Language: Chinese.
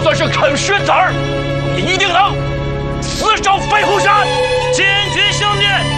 算是肯血子儿，我们也一定能死守飞虎山，坚